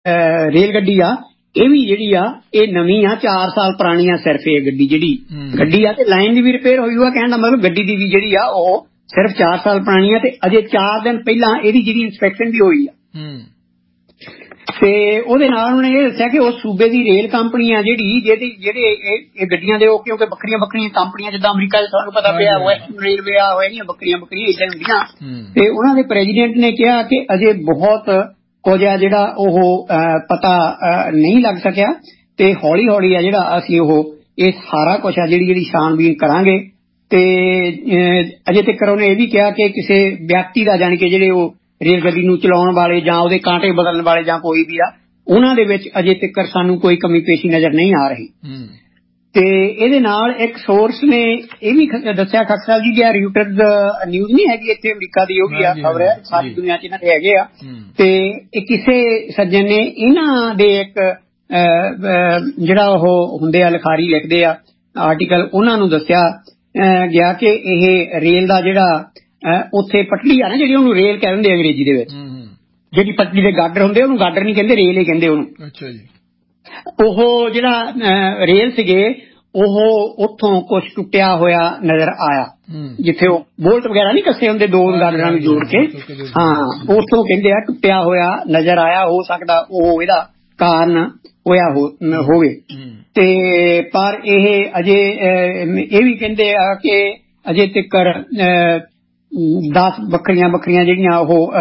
rail ਗੱਡੀ ਆ ਇਹ ਵੀ ਜਿਹੜੀ ਆ ਇਹ ਨਵੀਂ ਆ 4 ਸਾਲ ਪੁਰਾਣੀ ਆ ਸਿਰਫ ਇਹ ਗੱਡੀ ਜਿਹੜੀ ਗੱਡੀ ਆ ਤੇ ਲਾਈਨ ਦੀ ਵੀ ਰਿਪੇਅਰ ਹੋਈ ਹੋਆ ਕਹਿਣ ਦਾ ਮਤਲਬ ਗੱਡੀ ਦੀ ਵੀ ਜਿਹੜੀ ਆ ਉਹ ਸਿਰਫ 4 ਸਾਲ ਪੁਰਾਣੀ ਆ ਤੇ ਅਜੇ 4 ਦਿਨ ਪਹਿਲਾਂ ਇਹਦੀ ਜਿਹੜੀ ਇੰਸਪੈਕਸ਼ਨ ਵੀ ਹੋਈ ਆ ਤੇ ਉਹਦੇ ਨਾਲ ਉਹਨੇ ਇਹ ਦੱਸਿਆ ਕਿ ਉਸ ਸੂਬੇ ਦੀ ਰੇਲ ਕੰਪਨੀ ਆ ਜਿਹੜੇ ਇਹ ਗੱਡੀਆਂ ਦੇ ਉਹ ਕਿਉਂਕਿ ਵੱਖਰੀਆਂ ਕੰਪਨੀਆਂ ਜਿੱਦਾਂ ਅਮਰੀਕਾ 'ਚ ਤੁਹਾਨੂੰ ਪਤਾ ਪਿਆ ਵੈਸਟਰਨ ਰੇਲਵੇ ਆ ਹੋਈਆਂ ਵੱਖਰੀਆਂ ਏਦਾਂ ਹੁੰਦੀਆਂ ਤੇ ਉਹਨਾਂ ਦੇ ਪ੍ਰੈਜ਼ੀਡੈਂਟ ਨੇ ਕਿਹਾ ਕਿ ਅਜੇ ਬਹੁਤ ਕੁਝ ਆ ਜਿਹੜਾ ਉਹ ਪਤਾ ਨਹੀਂ ਲੱਗ ਸਕਿਆ ਤੇ ਹੌਲੀ ਹੌਲੀ ਆ ਜਿਹੜਾ ਅਸੀਂ ਉਹ ਇਹ ਸਾਰਾ ਕੁਛ ਆ ਜਿਹੜੀ ਛਾਣਬੀਨ ਕਰਾਂਗੇ ਤੇ ਅਜੇ ਤੱਕ ਉਹਨੇ ਇਹ ਵੀ ਕਿਹਾ ਕਿ ਕਿਸੇ ਵਿਅਕਤੀ ਦਾ ਜਾਣੀ ਕਿ ਜਿਹੜੇ ਉਹ ਰੇਲ ਗੱਡੀ ਨੂੰ ਚਲਾਉਣ ਵਾਲੇ ਜਾਂ ਉਹਦੇ ਕਾਂਟੇ ਬਦਲਣ ਵਾਲੇ ਜਾਂ ਕੋਈ ਵੀ ਆ ਉਹਨਾਂ ਦੇ ਵਿੱਚ ਅਜੇ ਤੱਕ ਸਾਨੂੰ ਕੋਈ ਕਮੀ ਪੇਸ਼ੀ ਨਜ਼ਰ ਨਹੀਂ ਆ ਰਹੀ ਤੇ ਇਹਦੇ ਨਾਲ ਇੱਕ ਸੋਰਸ ਨੇ ਇਹ ਵੀ ਦੱਸਿਆ ਖੱਟਰ ਸਾਹਿਬ ਜੀ ਕਿ ਰਿਊਟਰਜ਼ ਨਿਊਜ਼ ਨਹੀਂ ਹੈਗੀ ਇੱਥੇ ਅਮਰੀਕਾ ਦੀ ਉਹ ਵੀ ਆ ਖਬਰ ਹੈ ਸਾਰੀ ਦੁਨੀਆ 'ਚ ਇਹਨਾਂ ਦੇ ਹੈਗੇ ਆ ਤੇ ਇਹ ਕਿਸੇ ਸੱਜਣ ਨੇ ਇਹਨਾਂ ਦੇ ਇੱਕ ਜਿਹੜਾ ਉਹ ਹੁੰਦੇ ਆ ਲਿਖਾਰੀ ਲਿਖਦੇ ਆ ਆਰਟੀਕਲ ਉਹਨਾਂ ਨੂੰ ਦੱਸਿਆ ਗਿਆ ਕਿ ਇਹ ਰੇਲ ਦਾ ਜਿਹੜਾ ਉੱਥੇ ਪਟੜੀ ਆ ਨਾ ਜਿਹੜੀ ਉਹਨੂੰ ਰੇਲ ਕਹਿ ਦਿੰਦੇ ਅੰਗਰੇਜ਼ੀ ਦੇ ਵਿੱਚ ਜਿਹੜੀ ਪਟੜੀ ਦੇ ਗਾਡਰ ਹੁੰਦੇ ਉਹਨੂੰ ਗਾਡਰ ਨਹੀਂ ਕਹਿੰਦੇ ਰੇਲ ਹੀ ਕਹਿੰਦੇ ਉਹਨੂੰ ਅੱਛਾ ਜੀ ਉਹ ਜਿਹੜਾ ਰੇਲ ਸੀਗੇ ਉਹ ਉੱਥੋਂ ਕੁਛ ਟੁੱਟਿਆ ਹੋਇਆ ਨਜ਼ਰ ਆਇਆ ਜਿੱਥੇ ਉਹ ਬੋਲਟ ਵਗੈਰਾ ਨਹੀਂ ਕੱਸੇ ਹੁੰਦੇ ਦੋ ਗਾਡਰਾਂ ਨੂੰ ਜੋੜ ਕੇ ਹਾਂ ਉੱਥੋਂ ਕਹਿੰਦੇ ਆ ਟੁੱਟਿਆ ਹੋਇਆ ਨਜ਼ਰ ਆਇਆ ਹੋ ਸਕਦਾ ਉਹ ਇਹਦਾ ਕਾਰਨ ਹੋਇਆ ਹੋਵੇ ਤੇ ਪਰ ਇਹ ਅਜੇ ਇਹ ਵੀ ਕਹਿੰਦੇ ਆ ਕਿ ਅਜੇ ਤੱਕ 10 ਵੱਖਰੀਆਂ ਜਿਹੜੀਆਂ ਉਹ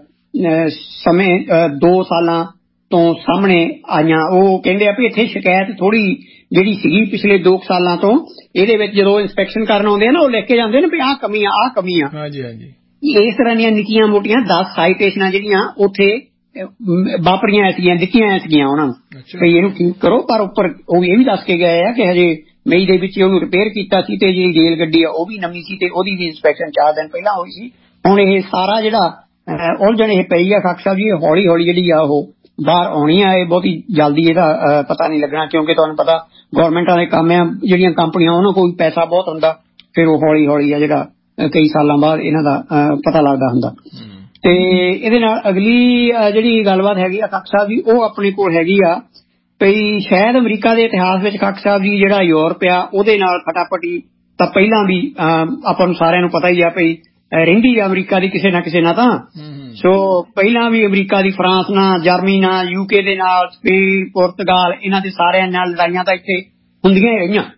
ਸਮੇਂ 2 ਸਾਲਾਂ ਤੋਂ ਸਾਹਮਣੇ ਆਈਆਂ ਉਹ ਕਹਿੰਦੇ ਆ ਵੀ ਇੱਥੇ ਸ਼ਿਕਾਇਤ ਥੋੜੀ ਜਿਹੜੀ ਸੀਗੀ ਪਿਛਲੇ 2 ਸਾਲਾਂ ਤੋਂ ਇਹਦੇ ਵਿੱਚ ਜਦੋਂ ਇੰਸਪੈਕਸ਼ਨ ਕਰਨ ਆਉਂਦੇ ਆ ਨਾ ਉਹ ਲਿਖ ਕੇ ਜਾਂਦੇ ਨੇ ਵੀ ਆਹ ਕਮੀ ਆ ਹਾਂਜੀ ਇਸ ਤਰ੍ਹਾਂ ਦੀਆਂ ਨਿੱਕੀਆਂ ਮੋਟੀਆਂ 10 ਸਾਈਟੇਸ਼ਨਾਂ ਜਿਹੜੀਆਂ ਉੱਥੇ ਵਾਪਰੀਆਂ ਦਿੱਤੀਆਂ ਸੀਗੀਆਂ ਉਹਨਾਂ ਨੂੰ ਵੀ ਇਹਨੂੰ ਠੀਕ ਕਰੋ ਪਰ ਉੱਪਰ ਉਹ ਇਹ ਵੀ ਦੱਸ ਕੇ ਗਏ ਆ ਕਿ ਹਜੇ ਮਈ ਦੇ ਵਿੱਚ ਉਹਨੂੰ ਰਿਪੇਅਰ ਕੀਤਾ ਸੀ ਤੇ ਜਿਹੜੀ ਰੇਲ ਗੱਡੀ ਆ ਉਹ ਵੀ ਨਵੀਂ ਸੀ ਤੇ ਉਹਦੀ ਵੀ ਇੰਸਪੈਕਸ਼ਨ 4 ਦਿਨ ਪਹਿਲਾਂ ਹੋਈ ਸੀ ਹੁਣ ਇਹ ਸਾਰਾ ਜਿਹੜਾ ਉਲਝਣ ਇਹ ਪਈ ਆ ਖਾਕ ਸਾਹਿਬ ਜੀ ਹੌਲੀ ਹੌਲੀ ਜਿਹੜੀ ਆ ਉਹ ਬਾਹਰ ਆਉਣੀ ਆ ਇਹ ਬਹੁਤੀ ਜਲਦੀ ਇਹਦਾ ਪਤਾ ਨਹੀਂ ਲੱਗਣਾ ਕਿਉਂਕਿ ਤੁਹਾਨੂੰ ਪਤਾ ਗੌਰਮੈਂਟਾਂ ਦੇ ਕੰਮ ਆ ਜਿਹੜੀਆਂ ਕੰਪਨੀਆਂ ਉਹਨਾਂ ਕੋਲ ਪੈਸਾ ਬਹੁਤ ਹੁੰਦਾ ਫਿਰ ਉਹ ਹੌਲੀ ਹੌਲੀ ਆ ਜਿਹੜਾ ਕਈ ਸਾਲਾਂ ਬਾਅਦ ਇਹਨਾਂ ਦਾ ਪਤਾ ਲੱਗਦਾ ਹੁੰਦਾ ਤੇ ਇਹਦੇ ਨਾਲ ਅਗਲੀ ਜਿਹੜੀ ਗੱਲਬਾਤ ਹੈਗੀ ਆ ਖਾਕ ਸਾਹਿਬ ਜੀ ਉਹ ਆਪਣੇ ਕੋਲ ਹੈਗੀ ਆ ਵੀ ਸ਼ਾਇਦ ਅਮਰੀਕਾ ਦੇ ਇਤਿਹਾਸ ਵਿੱਚ ਖਾਕ ਸਾਹਿਬ ਜੀ ਜਿਹੜਾ ਯੂਰਪ ਆ ਉਹਦੇ ਨਾਲ ਫਟਾਫਟੀ ਤਾਂ ਪਹਿਲਾਂ ਵੀ ਆਪਾਂ ਨੂੰ ਸਾਰਿਆਂ ਨੂੰ ਪਤਾ ਹੀ ਆ ਵੀ ਰਹਿੰਦੀ ਆ ਅਮਰੀਕਾ ਦੀ ਕਿਸੇ ਨਾ ਤਾਂ ਸੋ ਪਹਿਲਾਂ ਵੀ ਅਮਰੀਕਾ ਦੀ ਫਰਾਂਸ ਨਾਲ ਜਰਮਨੀ ਨਾਲ UK ਦੇ ਨਾਲ ਸਪੇਨ ਪੁਰਤਗਾਲ ਇਹਨਾਂ ਦੇ ਸਾਰਿਆਂ ਨਾਲ ਲੜਾਈਆਂ ਤਾਂ ਇੱਥੇ ਹੁੰਦੀਆਂ ਹੀ ਰਹੀਆਂ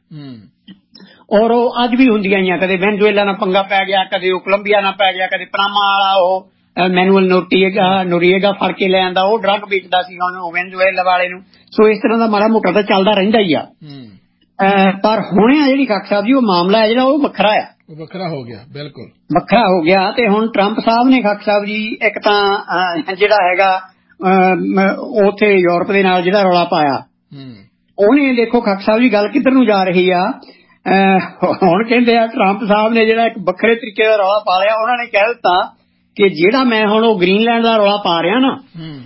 ਔਰ ਉਹ ਅੱਜ ਵੀ ਹੁੰਦੀਆਂ ਹੀ ਆ ਕਦੇ ਵੈਨਜ਼ੂਏਲਾ ਨਾਲ ਪੰਗਾ ਪੈ ਗਿਆ ਕਦੇ ਉਹ ਕੋਲੰਬੀਆ ਨਾਲ ਪੈ ਗਿਆ ਕਦੇ ਪਨਾਮਾ ਵਾਲਾ ਉਹ ਮੈਨੂਅਲ ਨੋਰੀਏਗਾ ਫੜ ਕੇ ਲੈ ਆਂਦਾ ਉਹ ਡਰੱਗ ਵੇਚਦਾ ਸੀ ਉਹਨੂੰ ਵੈਨਜ਼ੂਏਲਾ ਵਾਲੇ ਨੂੰ ਸੋ ਇਸ ਤਰ੍ਹਾਂ ਦਾ ਮਾੜਾ ਮੋਟਾ ਤਾਂ ਚੱਲਦਾ ਰਹਿੰਦਾ ਹੀ ਆ ਪਰ ਹੁਣ ਆ ਜਿਹੜੀ ਖਾਕ ਸਾਹਿਬ ਜੀ ਉਹ ਮਾਮਲਾ ਹੈ ਜਿਹੜਾ ਉਹ ਵੱਖਰਾ ਆ ਵੱਖਰਾ ਹੋ ਗਿਆ ਤੇ ਹੁਣ ਟਰੰਪ ਸਾਹਿਬ ਨੇ ਖਾਕ ਸਾਹਿਬ ਜੀ ਇੱਕ ਤਾਂ ਜਿਹੜਾ ਹੈਗਾ ਉੱਥੇ ਯੂਰਪ ਦੇ ਨਾਲ ਜਿਹੜਾ ਰੌਲਾ ਪਾਇਆ ਉਹਨੇ ਦੇਖੋ ਖਾਕ ਸਾਹਿਬ ਜੀ ਗੱਲ ਕਿੱਧਰ ਨੂੰ ਜਾ ਰਹੀ ਆ ਹੁਣ ਕਹਿੰਦੇ ਆ ਟਰੰਪ ਸਾਹਿਬ ਨੇ ਜਿਹੜਾ ਇੱਕ ਵੱਖਰੇ ਤਰੀਕੇ ਦਾ ਰੌਲਾ ਪਾ ਲਿਆ ਉਹਨਾਂ ਨੇ ਕਹਿ ਦਿੱਤਾ ਕਿ ਜਿਹੜਾ ਮੈਂ ਹੁਣ ਉਹ ਗ੍ਰੀਨਲੈਂਡ ਦਾ ਰੌਲਾ ਪਾ ਰਿਹਾ ਨਾ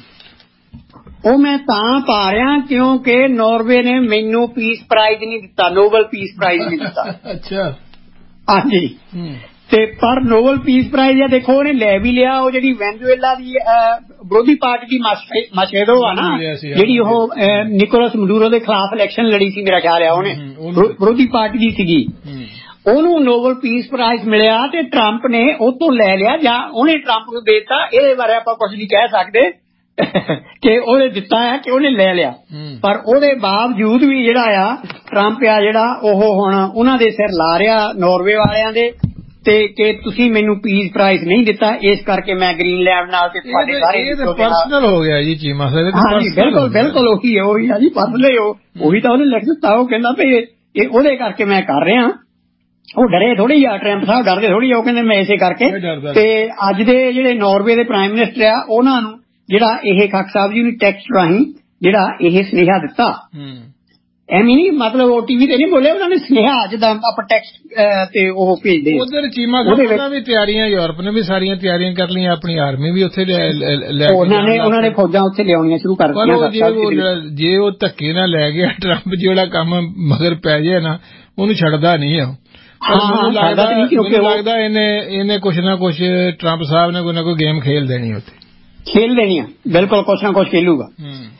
ਉਹ ਮੈਂ ਤਾਂ ਪਾ ਰਿਹਾ ਕਿਉਂਕਿ ਨਾਰਵੇ ਨੇ ਮੈਨੂੰ ਪੀਸ ਪ੍ਰਾਈਜ਼ ਨਹੀਂ ਦਿੱਤਾ ਨੋਬਲ ਪੀਸ ਪ੍ਰਾਈਜ਼ ਨਹੀਂ ਦਿੱਤਾ ਅੱਛਾ ਹਾਂਜੀ ਤੇ ਪਰ ਨੋਬਲ ਪੀਸ ਪ੍ਰਾਈਜ਼ ਆ ਦੇਖੋ ਉਹਨੇ ਲੈ ਵੀ ਲਿਆ ਉਹ ਜਿਹੜੀ ਵੈਨਜ਼ੂਏਲਾ ਦੀ ਵਿਰੋਧੀ ਪਾਰਟੀ ਦੀ ਮਾਸ਼ੇਦੋ ਆ ਨਾ ਜਿਹੜੀ ਉਹ ਨਿਕੋਲਸ ਮਡੂਰੋ ਦੇ ਖਿਲਾਫ ਇਲੈਕਸ਼ਨ ਲੜੀ ਸੀ ਮੇਰਾ ਖਿਆਲ ਆ ਉਹਨੇ ਵਿਰੋਧੀ ਪਾਰਟੀ ਦੀ ਸੀਗੀ ਉਹਨੂੰ ਨੋਬਲ ਪੀਸ ਪ੍ਰਾਈਜ਼ ਮਿਲਿਆ ਤੇ ਟਰੰਪ ਨੇ ਉਹ ਤੋਂ ਲੈ ਲਿਆ ਜਾਂ ਉਹਨੇ ਟਰੰਪ ਨੂੰ ਦੇ ਦਿੱਤਾ ਇਹਦੇ ਬਾਰੇ ਆਪਾਂ ਕੁਝ ਨਹੀਂ ਕਹਿ ਸਕਦੇ ਕਿ ਉਹਨੇ ਦਿੱਤਾ ਹੈ ਕਿ ਉਹਨੇ ਲੈ ਲਿਆ ਪਰ ਉਹਦੇ ਬਾਵਜੂਦ ਵੀ ਜਿਹੜਾ ਆ ਟਰੰਪ ਆ ਜਿਹੜਾ ਉਹ ਹੁਣ ਉਹਨਾਂ ਦੇ ਸਿਰ ਲਾ ਰਿਹਾ ਨਾਰਵੇ ਵਾਲਿਆਂ ਦੇ ਤੇ ਕਿ ਤੁਸੀਂ ਮੈਨੂੰ ਪੀਸ ਪ੍ਰਾਈਜ਼ ਨਹੀਂ ਦਿੱਤਾ ਇਸ ਕਰਕੇ ਮੈਂ ਗ੍ਰੀਨਲੈਂਡ ਨਾਲ ਤੇ ਤੁਹਾਡੇ ਸਾਰੇ ਪਰਸਨਲ ਹੋ ਗਿਆ ਜੀ ਚੀਮਾ ਸਾਹਿਬ ਬਿਲਕੁਲ ਉਹੀ ਆ ਜੀ ਪਰਸਨਲ ਉਹੀ ਤਾਂ ਉਹਨੇ ਲਿਖ ਦਿੱਤਾ ਉਹ ਕਹਿੰਦਾ ਵੀ ਇਹ ਉਹਦੇ ਕਰਕੇ ਮੈਂ ਕਰ ਰਿਹਾ ਉਹ ਡਰੇ ਥੋੜੀ ਆ ਟਰੰਪ ਸਾਹਿਬ ਡਰਦੇ ਥੋੜੀ ਆ ਉਹ ਕਹਿੰਦੇ ਮੈਂ ਇਸੇ ਕਰਕੇ ਤੇ ਅੱਜ ਦੇ ਜਿਹੜੇ ਨਾਰਵੇ ਦੇ ਪ੍ਰਾਈਮ ਮਿਨਿਸਟਰ ਆ ਉਹਨਾਂ ਨੂੰ ਜਿਹੜਾ ਇਹ ਖਾਕ ਸਾਹਿਬ ਜੀ ਨੂੰ ਟੈਕਸਟ ਰਾਹੀਂ ਜਿਹੜਾ ਇਹ ਸੁਨੇਹਾ ਦਿੱਤਾ ਐਵੇਂ ਨਹੀਂ ਮਤਲਬ ਉਹ ਟੀਵੀ ਤੇ ਨਹੀਂ ਬੋਲੇ ਉਹਨਾਂ ਨੇ ਸੁਨੇਹਾ ਜਿੱਦਾਂ ਆਪਾਂ ਟੈਕਸਟ ਤੇ ਉਹ ਭੇਜਦੇ ਉਧਰ ਚੀਮਾ ਸਾਹਿਬ ਵੀ ਤਿਆਰੀਆਂ ਯੂਰਪ ਨੇ ਵੀ ਸਾਰੀਆਂ ਤਿਆਰੀਆਂ ਕਰ ਲਈਆਂ ਆਪਣੀ ਆਰਮੀ ਵੀ ਉੱਥੇ ਉਹਨਾਂ ਨੇ ਫੌਜਾਂ ਉੱਥੇ ਲਿਆਉਣੀਆਂ ਸ਼ੁਰੂ ਕਰ ਦਿੱਤੀਆਂ ਜੇ ਉਹ ਧੱਕੇ ਨਾਲ ਲੈ ਗਿਆ ਟਰੰਪ ਜਿਹੜਾ ਕੰਮ ਮਗਰ ਪੈ ਜਾਏ ਨਾ ਉਹਨੂੰ ਛੱਡਦਾ ਨਹੀਂ ਆ ਮੈਨੂੰ ਲੱਗਦਾ ਇਹਨੇ ਕੁਛ ਨਾ ਕੁਛ ਟਰੰਪ ਸਾਹਿਬ ਨੇ ਕੋਈ ਨਾ ਕੋਈ ਗੇਮ ਖੇਲ ਦੇਣੀ ਉੱਥੇ ਬਿਲਕੁਲ ਕੁਛ ਨਾ ਕੁਛ ਖੇਲੂਗਾ